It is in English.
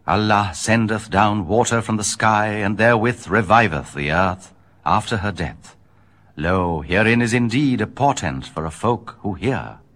Allah sendeth down water from the sky, and therewith reviveth the earth after her death. Lo, herein is indeed a portent for a folk who hear.